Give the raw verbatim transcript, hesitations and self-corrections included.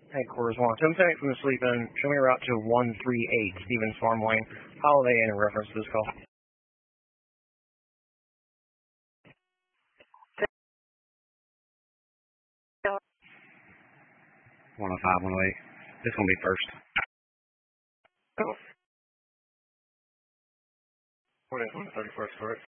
Headquarters one. Tim Tennant from the sleep in. Show me a route to one three eight, Stevens Farm Lane. Holiday Inn in reference to this call. one oh five, one oh eight. This is going to be first. Oh. What is one thirty-first, correct?